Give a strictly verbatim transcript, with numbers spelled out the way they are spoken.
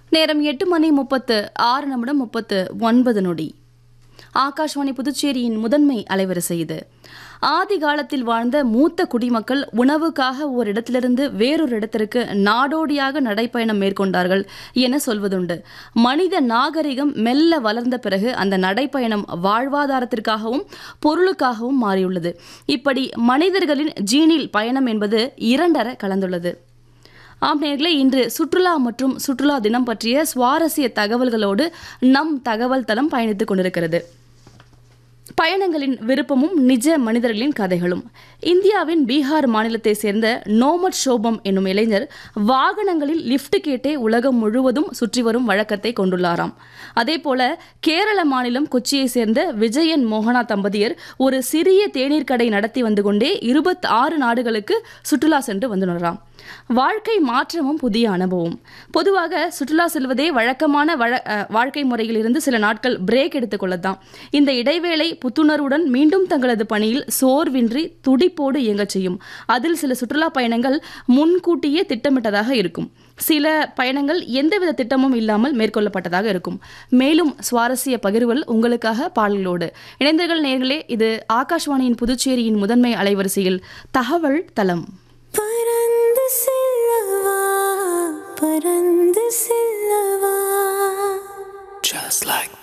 நேரம் எட்டு மணி முப்பத்து ஆறு நிமிடம் முப்பத்து ஒன்பது நொடி. ஆகாஷ்வாணி புதுச்சேரியின் முதன்மை அலைவரிசை இது. ஆதி காலத்தில் வாழ்ந்த மூத்த குடிமக்கள் உணவுக்காக ஒரு இடத்திலிருந்து வேறொரு இடத்திற்கு நாடோடியாக நடைப்பயணம் மேற்கொண்டார்கள் என சொல்வதுண்டு. மனித நாகரிகம் மெல்ல வளர்ந்த பிறகு அந்த நடைப்பயணம் வாழ்வாதாரத்திற்காகவும் பொருளுக்காகவும் மாறியுள்ளது. இப்படி மனிதர்களின் ஜீனில் பயணம் என்பது இரண்டர கலந்துள்ளது. ஆம் நேயர்களே, இன்று சுற்றுலா மற்றும் சுற்றுலா தினம் பற்றிய சுவாரஸ்ய தகவல்களோடு நம் தகவல் தளம் பயணித்துக் கொண்டிருக்கிறது. பயணங்களின் விருப்பமும் நிஜ மனிதர்களின் கதைகளும். இந்தியாவின் பீகார் மாநிலத்தை சேர்ந்த நோமட் ஷோபம் என்னும் இளைஞர் வாகனங்களில் லிஃப்ட் கேட்டே உலகம் முழுவதும் சுற்றி வரும் வழக்கத்தை கொண்டுள்ளாராம். அதேபோல கேரள மாநிலம் கொச்சியை சேர்ந்த விஜயன் மோகனா தம்பதியர் ஒரு சிறிய தேநீர் கடை நடத்தி வந்து கொண்டே இருபத்தி ஆறு நாடுகளுக்கு சுற்றுலா சென்று வந்துள்ளாராம். வாழ்க்கை மாற்றமும் புதிய அனுபவம். பொதுவாக சுற்றுலா செல்வதே வழக்கமான வாழ்க்கை முறையில் இருந்து சில நாட்கள் பிரேக் எடுத்துக் கொள்ளத்தான். இந்த இடைவேளை புத்துணர்வுடன் மீண்டும் தங்களது பணியில் சோர்வின்றி துடிப்போடு இயங்கச் செய்யும். அதில் சில சுற்றுலா பயணங்கள் முன்கூட்டியே திட்டமிட்டதாக இருக்கும். சில பயணங்கள் எந்தவித திட்டமும் இல்லாமல் மேற்கொள்ளப்பட்டதாக இருக்கும். மேலும் சுவாரஸ்ய பகிர்வுகள் உங்களுக்காக பாடல்களோடு இணைந்தர்கள் நேயர்களே. இது ஆகாஷ்வாணியின் புதுச்சேரியின் முதன்மை அலைவரிசையில் தகவல் தளம். பரந்து செல்லவா பரந்து செல்லவா, just like